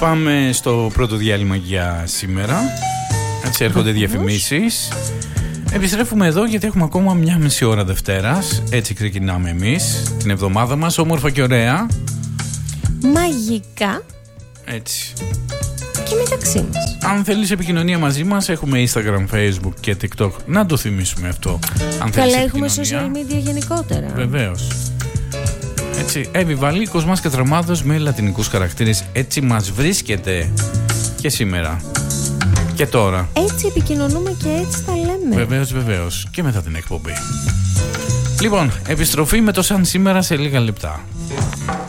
Πάμε στο πρώτο διάλειμμα για σήμερα. Έτσι έρχονται διαφημίσεις. Επιστρέφουμε εδώ γιατί έχουμε ακόμα μια μισή ώρα Δευτέρας. Έτσι ξεκινάμε εμείς την εβδομάδα μας, όμορφα και ωραία. Μαγικά. Έτσι. Και μεταξύ μας. Αν θέλεις επικοινωνία μαζί μας, έχουμε Instagram, Facebook και TikTok. Να το θυμίσουμε αυτό. Αν καλά, έχουμε social media γενικότερα. Βεβαίως. Έτσι, Βαλίκος μας και Τραμάδος με λατινικούς χαρακτήρες. Έτσι μας βρίσκεται και σήμερα και τώρα. Έτσι επικοινωνούμε και έτσι τα λέμε. Βεβαίως. Και μετά την εκπομπή. Λοιπόν, επιστροφή με το σαν σήμερα σε λίγα λεπτά.